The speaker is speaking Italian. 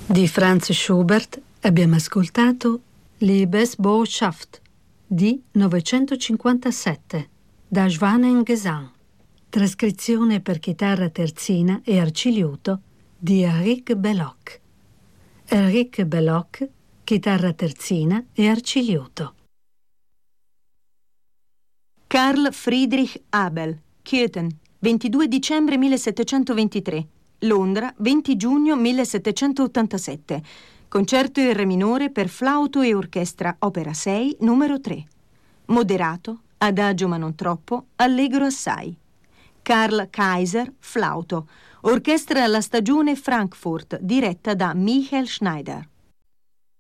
Di Franz Schubert abbiamo ascoltato Liebesbotschaft di 957 da Schwanengesang, trascrizione per chitarra terzina e arciliuto di Eric Belloc. Eric Belloc, chitarra terzina e arciliuto. Carl Friedrich Abel, Köthen, 22 dicembre 1723, Londra, 20 giugno 1787. Concerto in re minore per flauto e orchestra, opera 6, numero 3. Moderato, adagio ma non troppo, allegro assai. Karl Kaiser, flauto. Orchestra La Stagione Frankfurt, diretta da Michael Schneider.